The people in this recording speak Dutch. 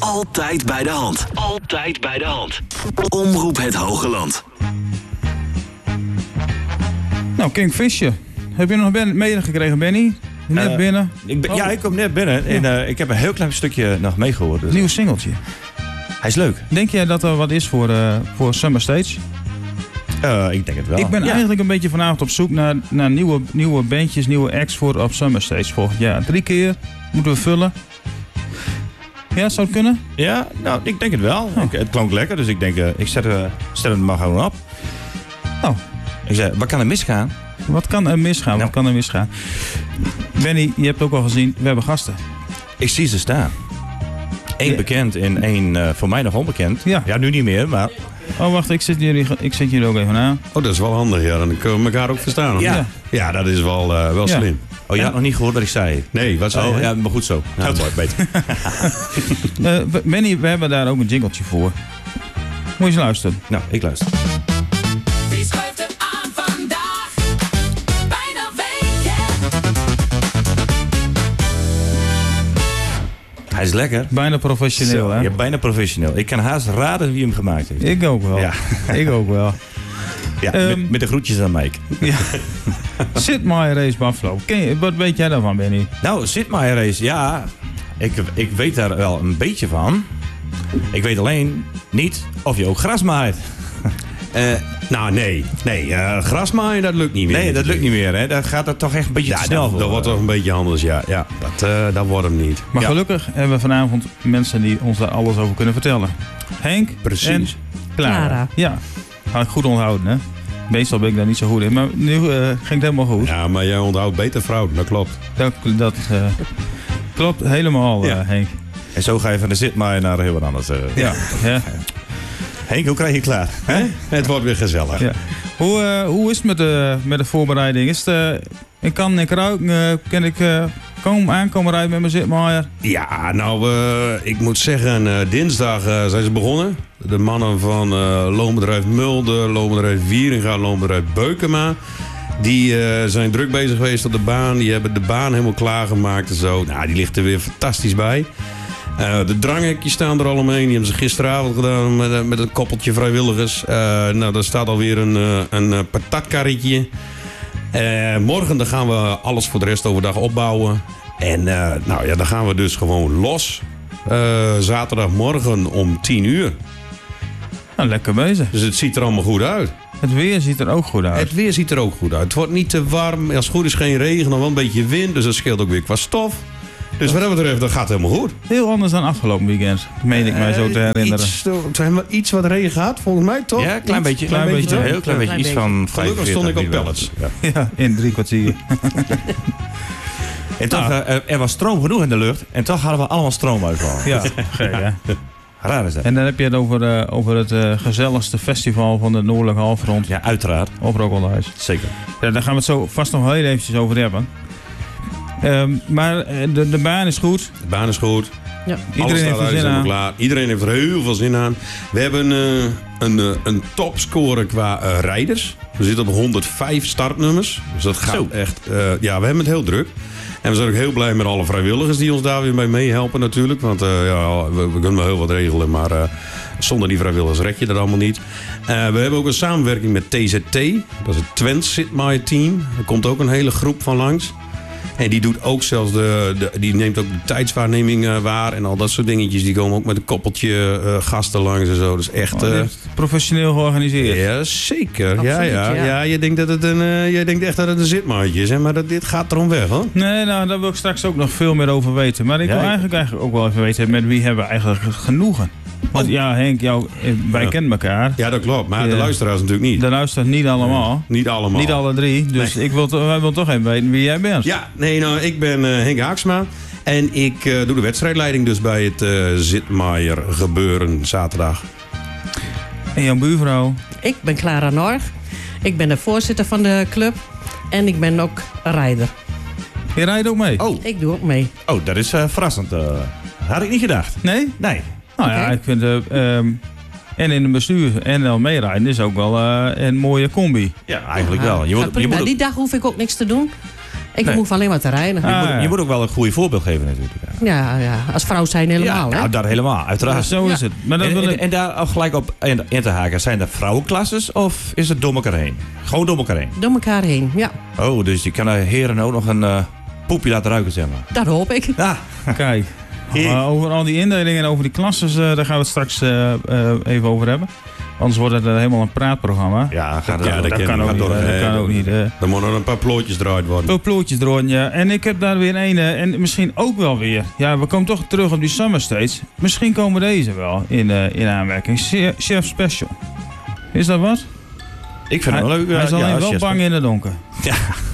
Altijd bij de hand. Altijd bij de hand. Omroep het Hogeland. Nou, Kingfisher. Heb je nog meegekregen, Benny? Net binnen? Ja, ik kom net binnen. En ik heb een heel klein stukje nog meegehoord. Dus. Nieuw singeltje. Hij is leuk. Denk jij dat er wat is voor Summer Stage? Ik denk het wel. Ik ben eigenlijk een beetje vanavond op zoek naar nieuwe bandjes, nieuwe acts voor op Summer Stage volgend jaar. 3 keer moeten we vullen. Ja, zou het kunnen? Ja, nou, ik denk het wel. Het klonk lekker, dus ik denk, ik zet hem maar gewoon op. Oh. Ik zei, wat kan er misgaan? Wat kan er misgaan? Nou. Wat kan er misgaan? Benny, je hebt ook al gezien, we hebben gasten. Ik zie ze staan. Eén bekend en één voor mij nog onbekend. Ja, nu niet meer, maar... Oh, wacht, ik zet jullie ook even aan. Oh, dat is wel handig, ja. Dan kunnen we elkaar ook verstaan. Ja, dat is wel slim. Oh, je had nog niet gehoord wat ik zei? Nee, wat zei je? Ja, maar goed zo. Ja, mooi, beter. Benny, we hebben daar ook een jingletje voor. Moet je eens luisteren. Nou, ik luister. Wie schuift er aan vandaag? Bijna weekend. Hij is lekker. Bijna professioneel, hè? Ja, bijna professioneel. Ik kan haast raden wie hem gemaakt heeft. Ik ook wel. Ja. Ik ook wel. Ja, met de groetjes aan Mike. Ja. Sid Meier Race Buffalo. Wat weet jij daarvan, Benny? Nou, Sid Meier Race, ja. Ik weet daar wel een beetje van. Ik weet alleen niet of je ook gras maait. Nou, nee. Grasmaaien, dat lukt niet meer. Nee, dat lukt niet meer. Hè. Daar gaat het toch echt een beetje te snel voor. Dat wordt toch een beetje anders, ja. Dat wordt hem niet. Maar gelukkig hebben we vanavond mensen die ons daar alles over kunnen vertellen. Henk en Clara. Ja, had ik goed onthouden, hè? Meestal ben ik daar niet zo goed in, maar nu ging het helemaal goed. Ja, maar jij onthoudt beter vrouw, dat klopt. Dat klopt helemaal, Henk. En zo ga je van de Zitmaier naar heel wat anders. Ja. Henk, hoe krijg je het klaar? Het wordt weer gezellig. Ja. Hoe is het met de voorbereiding? Is het, ik kan aankomen rijden met mijn Zitmaier? Ja, nou, ik moet zeggen, dinsdag zijn ze begonnen. De mannen van loonbedrijf Mulder, loonbedrijf Wieringa, loonbedrijf Beukema. Die zijn druk bezig geweest op de baan. Die hebben de baan helemaal klaargemaakt en zo. Nou, die ligt er weer fantastisch bij. De dranghekjes staan er al omheen. Die hebben ze gisteravond gedaan met een koppeltje vrijwilligers. Nou, daar staat alweer een patatkarretje. Morgen dan gaan we alles voor de rest overdag opbouwen. En dan gaan we dus gewoon los. Zaterdagmorgen om 10:00. Nou, lekker bezig. Dus het ziet er allemaal goed uit. Het weer ziet er ook goed uit. Het weer ziet er ook goed uit. Het wordt niet te warm. Als het goed is geen regen, nog wel een beetje wind. Dus dat scheelt ook weer qua stof. Dus wat dat betreft, dat gaat helemaal goed. Heel anders dan afgelopen weekend. Meen ik mij zo te herinneren. Iets wat regen gehad, volgens mij, toch? Ja, klein beetje. Heel klein beetje. Iets van 45. Gelukkig stond ik op pallets. Ja, in 3 kwartier. En toch, er was stroom genoeg in de lucht. En toch hadden we allemaal stroomuitval. Ja, gek hè. Raar is dat. En dan heb je het over het gezelligste festival van de Noordelijke Halfrond. Ja, uiteraard. Op Rokkelhuis. Zeker. Ja, daar gaan we het zo vast nog heel eventjes over hebben. Maar de baan is goed. De baan is goed. Ja. Iedereen heeft er zin aan. Klaar. Iedereen heeft er heel veel zin aan. We hebben een topscore qua rijders. We zitten op 105 startnummers. Dus dat gaat echt... we hebben het heel druk. En we zijn ook heel blij met alle vrijwilligers die ons daar weer bij meehelpen natuurlijk. Want we kunnen wel heel wat regelen, maar zonder die vrijwilligers red je dat allemaal niet. We hebben ook een samenwerking met TZT. Dat is het Twents Zitmaier team. Er komt ook een hele groep van langs. En die doet ook zelfs die neemt ook de tijdswaarneming waar en al dat soort dingetjes. Die komen ook met een koppeltje gasten langs en zo. Dus echt professioneel georganiseerd. Ja, zeker. Absoluut, Ja, je denkt echt dat het een zitmaatje is, hè? Maar dit gaat erom weg, hoor. Nee, nou, daar wil ik straks ook nog veel meer over weten. Maar ik wil eigenlijk ook wel even weten met wie hebben we eigenlijk genoegen. Want ja, Henk, wij kennen elkaar. Ja, dat klopt. Maar de luisteraars natuurlijk niet. De luistert niet allemaal. Niet allemaal. Niet alle 3. Dus wij willen toch even weten wie jij bent. Ja, ik ben Henk Haaksma. En ik doe de wedstrijdleiding dus bij het Zitmaier gebeuren zaterdag. En jouw buurvrouw? Ik ben Clara Norg. Ik ben de voorzitter van de club. En ik ben ook een rijder. Je rijdt ook mee? Ik doe ook mee. Oh, dat is verrassend. Had ik niet gedacht. Nee? Nee. Nou ja, ik vind en in het bestuur en wel meerijden is ook wel een mooie combi. Ja, eigenlijk wel. Prima. Die dag hoef ik ook niks te doen. Ik hoef alleen maar te rijden. Je moet ook wel een goede voorbeeld geven natuurlijk. Ja, als vrouw zijn helemaal. Ja, dat helemaal, uiteraard. Zo is het. Maar en daar al gelijk op in te haken. Zijn dat vrouwenklasses of is het door elkaar heen? Gewoon door elkaar heen? Door elkaar heen, ja. Oh, dus je kan de heren ook nog een poepje laten ruiken, zeg maar. Dat hoop ik. Ah. Kijk, over al die indelingen en over die klasses, daar gaan we het straks even over hebben. Anders wordt het helemaal een praatprogramma. Ja, dat kan ook niet. Er moeten nog een paar plootjes eruit worden. Een plootjes eruit, ja. En ik heb daar weer een, en misschien ook wel weer. Ja, we komen toch terug op die Summer States. Misschien komen deze wel in aanmerking. Chef Special. Is dat wat? Ik vind het wel leuk. Hij is alleen wel bang in het donker. Ja.